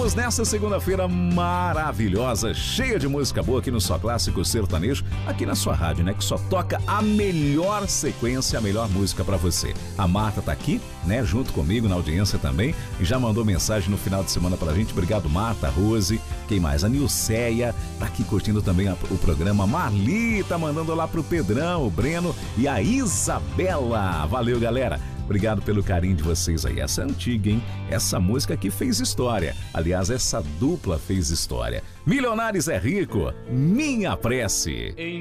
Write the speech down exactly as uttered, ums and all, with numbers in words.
Nessa segunda-feira maravilhosa, cheia de música boa aqui no Só Clássico Sertanejo, aqui na sua rádio, né? Que só toca a melhor sequência, a melhor música pra você. A Marta tá aqui, né? Junto comigo na audiência também, e já mandou mensagem no final de semana pra gente. Obrigado, Marta, Rose. Quem mais? A Nilceia tá aqui curtindo também a, o programa. Marli tá mandando lá pro Pedrão, o Breno e a Isabela. Valeu, galera. Obrigado pelo carinho de vocês aí. Essa é antiga, hein? Essa música aqui fez história. Aliás, essa dupla fez história. Milionários é Rico, Minha Prece.